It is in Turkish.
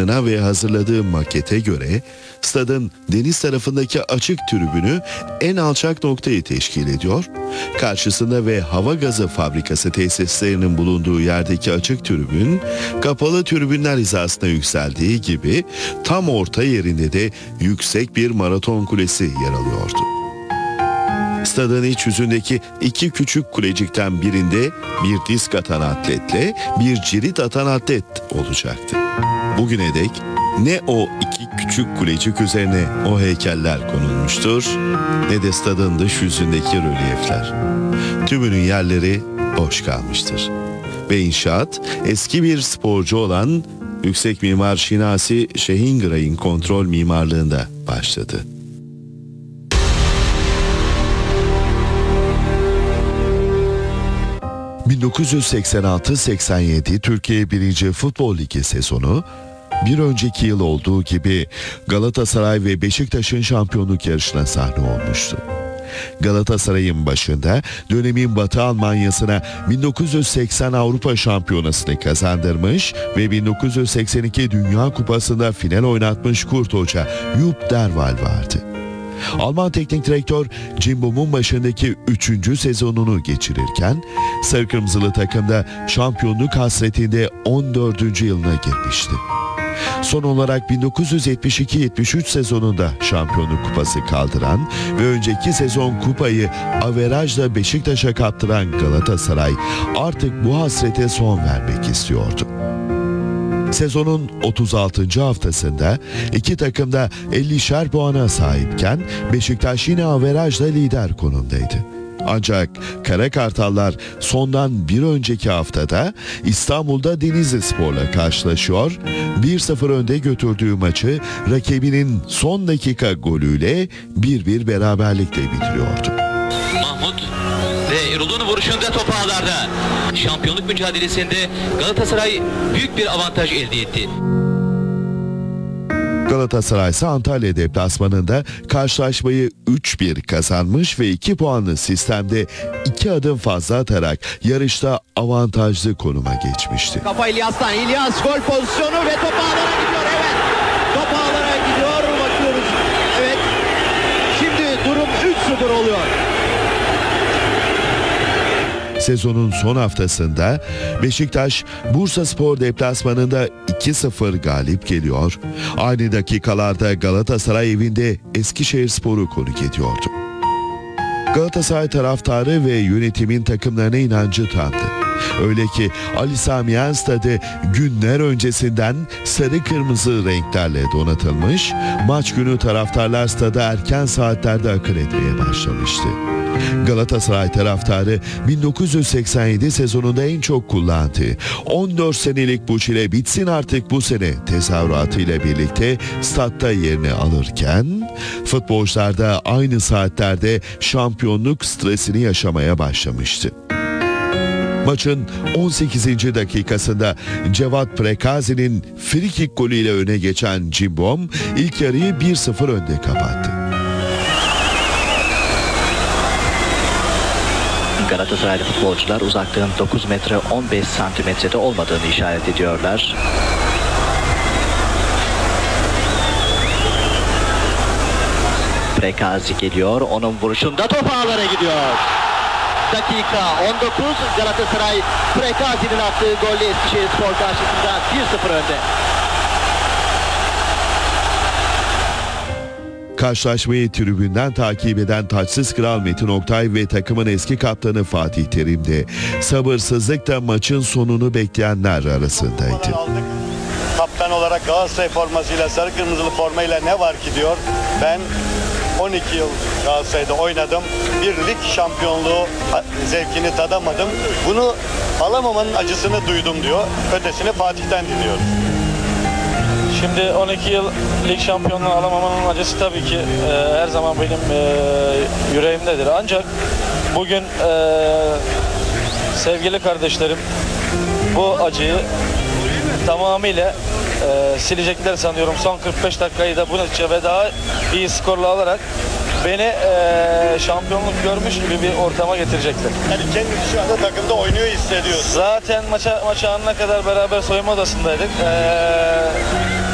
planına ve hazırladığı makete göre stadın deniz tarafındaki açık tribünü en alçak noktayı teşkil ediyor. Karşısında ve hava gazı fabrikası tesislerinin bulunduğu yerdeki açık tribün, kapalı tribünler hizasına yükseldiği gibi tam orta yerinde de yüksek bir maraton kulesi yer alıyordu. Stadın iç yüzündeki iki küçük kulecikten birinde bir disk atan atletle bir cirit atan atlet olacaktı. Bugüne dek ne o iki küçük kulecik üzerine o heykeller konulmuştur ne de stadın dış yüzündeki rölyefler. Tümünün yerleri boş kalmıştır. Ve inşaat eski bir sporcu olan yüksek mimar Şinasi Şehingray'ın kontrol mimarlığında başladı. ...1986-87 Türkiye 1. Futbol Ligi sezonu... ...bir önceki yıl olduğu gibi... ...Galatasaray ve Beşiktaş'ın şampiyonluk yarışına sahne olmuştu. Galatasaray'ın başında... ...dönemin Batı Almanya'sına... ...1980 Avrupa Şampiyonası'nı kazandırmış... ...ve 1982 Dünya Kupası'nda final oynatmış Kurt Hoca... Jupp Derwall vardı. Alman teknik direktör Jim Bohm'un başındaki 3. sezonunu geçirirken sarı kırmızılı takımda şampiyonluk hasretinde 14. yılına girmişti. Son olarak 1972-73 sezonunda şampiyonluk kupası kaldıran ve önceki sezon kupayı averajla Beşiktaş'a kaptıran Galatasaray artık bu hasrete son vermek istiyordu. Sezonun 36. haftasında iki takım da 50'şer puana sahipken Beşiktaş yine averajla lider konumdaydı. Ancak Kara Kartallar sondan bir önceki haftada İstanbul'da Denizlispor'la karşılaşıyor, 1-0 önde götürdüğü maçı rakibinin son dakika golüyle 1-1 beraberlikle bitiriyordu. Mahmut ve Erol'un vuruşunda top ağlarda. Şampiyonluk mücadelesinde Galatasaray büyük bir avantaj elde etti. Galatasaray ise Antalya deplasmanında karşılaşmayı 3-1 kazanmış ve 2 puanlı sistemde 2 adım fazla atarak yarışta avantajlı konuma geçmişti. Kafa İlyas'tan, İlyas gol pozisyonu ve top ağlara gidiyor, evet. Top ağlara gidiyor, bakıyoruz. Evet. Şimdi durum 3-0 oluyor. Sezonun son haftasında Beşiktaş Bursaspor deplasmanında 2-0 galip geliyor. Aynı dakikalarda Galatasaray evinde Eskişehirspor'u konuk ediyordu. Galatasaray taraftarı ve yönetimin takımlarına inancı tamdı. Öyle ki Ali Sami Yen stadı günler öncesinden sarı kırmızı renklerle donatılmış, maç günü taraftarlar stada erken saatlerde akın etmeye başlamıştı. Galatasaray taraftarı 1987 sezonunda en çok kullandığı 14 senelik bu çile bitsin artık bu sene tezahüratıyla birlikte statta yerini alırken futbolcular da aynı saatlerde şampiyonluk stresini yaşamaya başlamıştı. Maçın 18. dakikasında Cevat Prekazi'nin frikik golüyle öne geçen Jim Bohm ilk yarıyı 1-0 önde kapattı. Galatasaraylı futbolcular uzaklığın 9 metre 15 santimetrede olmadığını işaret ediyorlar. Prekazi geliyor, onun vuruşunda top ağlara gidiyor. Dakika 19, Galatasaray Prekazi'nin attığı golle Eskişehirspor karşısında 1-0 önde. Karşılaşmayı tribünden takip eden taçsız kral Metin Oktay ve takımın eski kaptanı Fatih Terim de sabırsızlıkla maçın sonunu bekleyenler arasındaydı. Kaptan olarak Galatasaray formasıyla, sarı kırmızılı formayla ne var ki diyor. Ben 12 yıl Galatasaray'da oynadım. Bir lig şampiyonluğu zevkini tadamadım. Bunu alamamanın acısını duydum diyor. Ötesini Fatih'ten diliyoruz. Şimdi 12 yıl lig şampiyonluğu alamamanın acısı tabii ki her zaman benim yüreğimdedir. Ancak bugün sevgili kardeşlerim bu acıyı tamamıyla silecekler sanıyorum. Son 45 dakikayı da bu netice ve daha iyi skorla alarak beni şampiyonluk görmüş gibi bir ortama getirecekler. Yani kendisi şu anda takımda oynuyor hissediyor. Zaten maça anına kadar beraber soyunma odasındaydık.